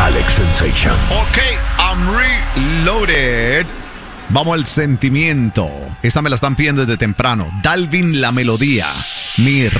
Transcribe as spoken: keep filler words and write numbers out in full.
Alex Sensation. Ok, I'm reloaded. Vamos al sentimiento. Esta me la están pidiendo desde temprano. Dalvin La Melodía. Mi